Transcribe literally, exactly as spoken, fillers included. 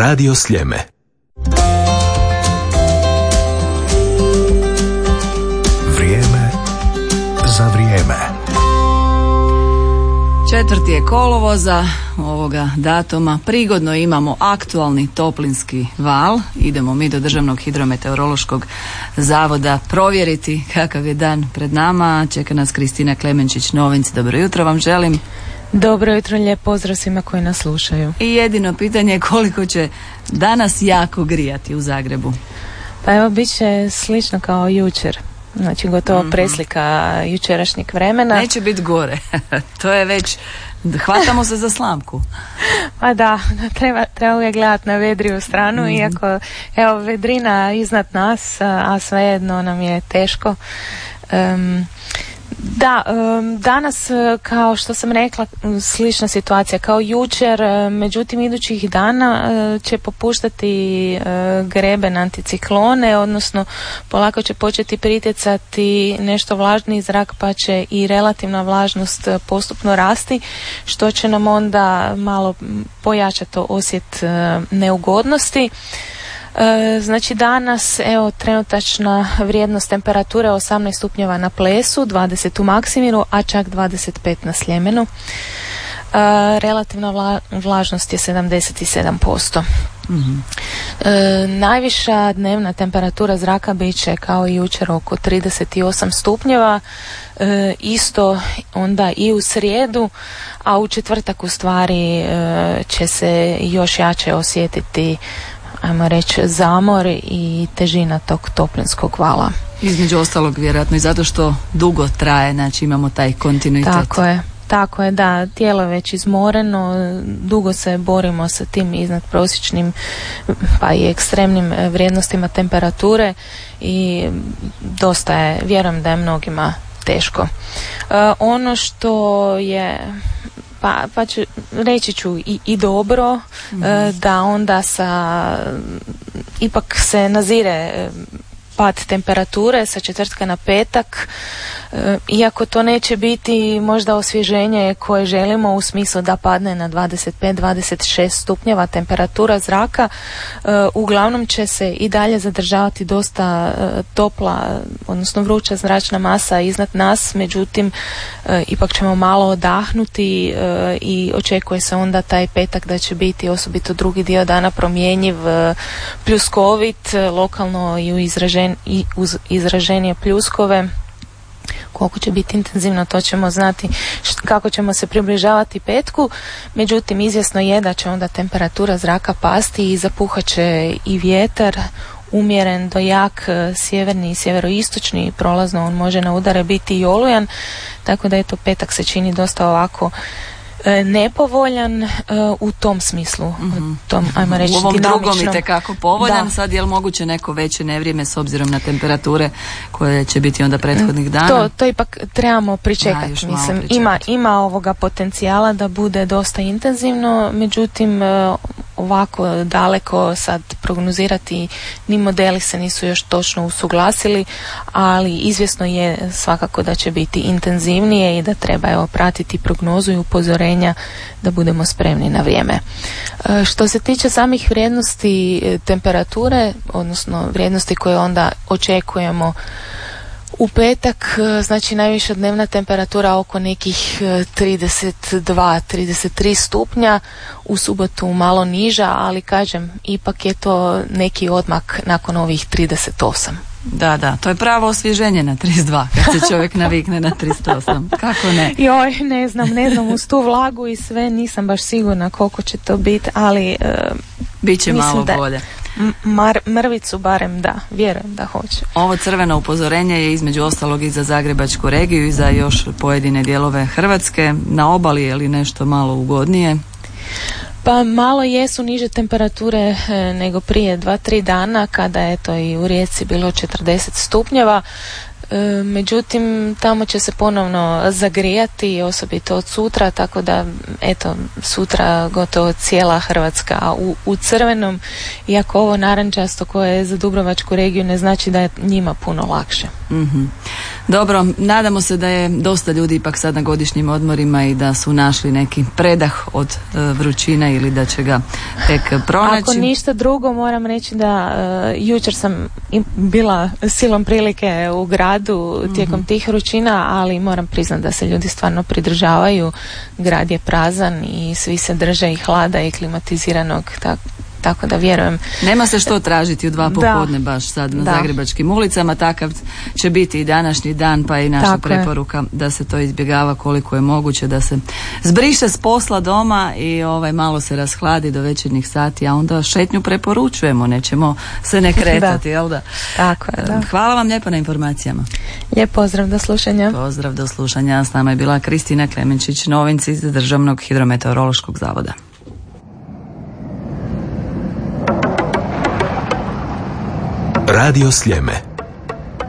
Radio Sljeme. Vrijeme za vrijeme. Četvrti je kolovoza ovoga datuma. Prigodno imamo aktualni toplinski val. Idemo mi do Državnog hidrometeorološkog zavoda provjeriti kakav je dan pred nama. Čeka nas Kristina Klemenčić-Novinc. Dobro jutro vam želim. Dobro jutro, lijep pozdrav svima koji nas slušaju. I jedino pitanje je koliko će danas jako grijati u Zagrebu. Pa evo, bit će slično kao jučer. Znači gotovo mm-hmm. preslika jučerašnjeg vremena. Neće biti gore. To je već, hvatamo se za slamku. Pa da, treba, treba uvijek gledati na vedriju stranu, mm-hmm. iako evo vedrina iznad nas, a svejedno nam je teško. Um, Da, danas, kao što sam rekla, slična situacija kao jučer, međutim idućih dana će popuštati greben anticiklone, odnosno polako će početi pritjecati nešto vlažniji zrak, pa će i relativna vlažnost postupno rasti, što će nam onda malo pojačati osjet neugodnosti. Znači danas, evo, trenutačna vrijednost temperature osamnaest stupnjeva na Plesu, dvadeset u Maksimiru, a čak dvadeset pet na Sljemenu. Relativna vla, vlažnost je sedamdeset sedam posto. Mm-hmm. E, najviša dnevna temperatura zraka bit će kao i jučer oko trideset osam stupnjeva, e, isto onda i u srijedu, a u četvrtak u stvari e, će se još jače osjetiti, ajmo reći, zamor i težina tog toplinskog vala. Između ostalog vjerojatno i zato što dugo traje, znači imamo taj kontinuitet. Tako je, tako je, da, tijelo je već izmoreno, dugo se borimo sa tim iznadprosječnim pa i ekstremnim vrijednostima temperature i dosta je, vjerujem da je mnogima teško. E, ono što je Pa, pa ću, reći ću i, i dobro, mm-hmm. e, da onda sa, ipak se nazire pad temperature sa četvrtka na petak, e, iako to neće biti možda osvježenje koje želimo u smislu da padne na dvadeset pet do dvadeset šest stupnjeva temperatura zraka, e, uglavnom će se i dalje zadržavati dosta e, topla, odnosno vruća zračna masa iznad nas, međutim e, ipak ćemo malo odahnuti e, i očekuje se onda taj petak da će biti osobito drugi dio dana promjenjiv, e, pljuskovit, e, lokalno i u izražen, i uz izraženije pljuskove. Koliko će biti intenzivno, to ćemo znati št, kako ćemo se približavati petku, međutim izvjesno je da će onda temperatura zraka pasti i zapuhat će i vjetar, umjeren do jak, sjeverni i sjeveroistočni, prolazno on može na udare biti i olujan, tako da eto petak se čini dosta ovako nepovoljan uh, u tom smislu, mm-hmm. tom, ajmo reći, u ovom dinamičnom. drugom itekako povoljan, da. Sad je li moguće neko veće nevrijeme s obzirom na temperature koje će biti onda prethodnih dana? To, to ipak trebamo pričekati, mislim, pričekat. ima, ima ovoga potencijala da bude dosta intenzivno, međutim uh, ovako daleko sad prognozirati ni modeli se nisu još točno usuglasili, ali izvjesno je svakako da će biti intenzivnije i da treba evo pratiti prognozu i upozorenja da budemo spremni na vrijeme. E, što se tiče samih vrijednosti temperature, odnosno vrijednosti koje onda očekujemo u petak, znači najviša dnevna temperatura oko nekih trideset dva do trideset tri stupnja, u subotu malo niža, ali kažem, ipak je to neki odmak nakon ovih trideset osam. Da, da, to je pravo osvježenje na trideset dva, kad se čovjek navikne na trideset osam. Kako ne? Joj, ne znam, ne znam, uz tu vlagu i sve nisam baš sigurna koliko će to biti, ali uh, biće malo da, bolje. Mar, mrvicu barem da, vjerujem da hoće. Ovo crveno upozorenje je između ostalog i za Zagrebačku regiju i za još pojedine dijelove Hrvatske. Na obali je li nešto malo ugodnije? Pa malo jesu niže temperature e, nego prije dva tri dana kada je to i u Rijeci bilo četrdeset stupnjeva. E, međutim, tamo će se ponovno zagrijati, osobito od sutra, tako da eto, sutra gotovo cijela Hrvatska u, u crvenom, iako ovo narančasto koje je za Dubrovačku regiju ne znači da je njima puno lakše. Mm-hmm. Dobro, nadamo se da je dosta ljudi ipak sad na godišnjim odmorima i da su našli neki predah od uh, vrućine ili da će ga tek pronaći. Ako ništa drugo, moram reći da uh, jučer sam bila silom prilike u gradu tijekom mm-hmm. tih vrućina, ali moram priznati da se ljudi stvarno pridržavaju. Grad je prazan i svi se drže i hlada i klimatiziranog, tako Tako da vjerujem. Nema se što tražiti u dva popodne baš sad na da. zagrebačkim ulicama, takav će biti i današnji dan, pa i naša Tako preporuka je. Da se to izbjegava koliko je moguće, da se zbriše s posla doma i ovaj malo se rashladi do večernjih sati, a onda šetnju preporučujemo, nećemo se ne kretati, jel da? Tako je, da. Hvala vam lijepo na informacijama. Lijep pozdrav, do slušanja. Pozdrav, do slušanja. S nama je bila Kristina Klemenčić, novinci iz Državnog hidrometeorološkog zavoda. Radio Sljeme.